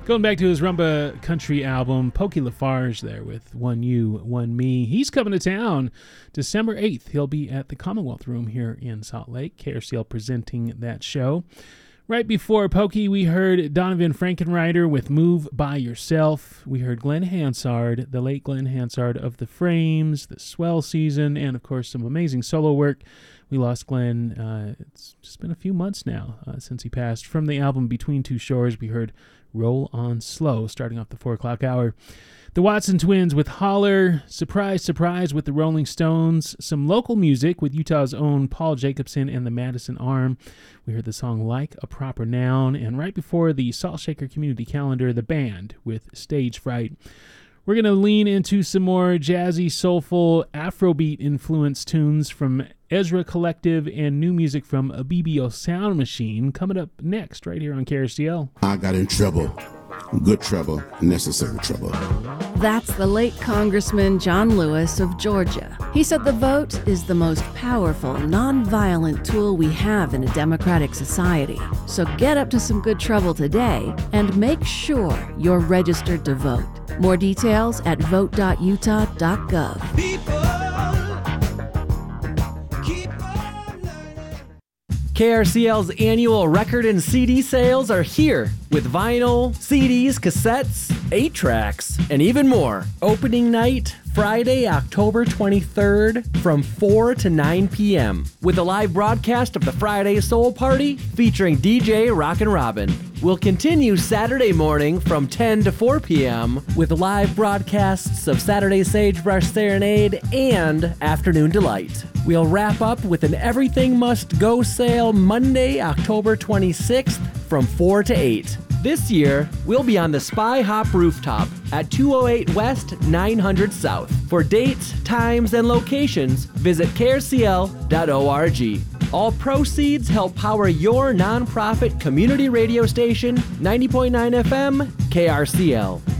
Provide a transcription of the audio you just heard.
Going back to his rumba country album, Pokey Lafarge there with One You, One Me. He's coming to town December 8th. He'll be at the Commonwealth Room here in Salt Lake. KRCL presenting that show. Right before Pokey, we heard Donovan Frankenreiter with Move By Yourself. We heard Glenn Hansard, the late Glenn Hansard of The Frames, The Swell Season, and of course some amazing solo work. We lost Glenn. It's just been a few months now since he passed. From the album Between Two Shores, we heard Roll On Slow, starting off the 4 o'clock hour. The Watson Twins with Holler, Surprise, Surprise with the Rolling Stones, some local music with Utah's own Paul Jacobson and the Madison Arm. We heard the song Like a Proper Noun, and right before the Salt Shaker Community Calendar, the band with Stage Fright. We're going to lean into some more jazzy, soulful, Afrobeat-influenced tunes from Ezra Collective and new music from a BBO Sound Machine coming up next right here on KRCL. I got in trouble. Good trouble, necessary trouble. That's the late Congressman John Lewis of Georgia. He said the vote is the most powerful, non-violent tool we have in a democratic society. So get up to some good trouble today and make sure you're registered to vote. More details at vote.utah.gov. KRCL's annual record and CD sales are here with vinyl, CDs, cassettes, 8-tracks, and even more. Opening night, Friday, October 23rd from 4 to 9 p.m. with a live broadcast of the Friday Soul Party featuring DJ Rockin' Robin. We'll continue Saturday morning from 10 to 4 p.m. with live broadcasts of Saturday Sagebrush Serenade and Afternoon Delight. We'll wrap up with an Everything Must Go sale Monday, October 26th from 4 to 8. This year, we'll be on the Spy Hop rooftop at 208 West, 900 South. For dates, times, and locations, visit krcl.org. All proceeds help power your nonprofit community radio station, 90.9 FM, KRCL.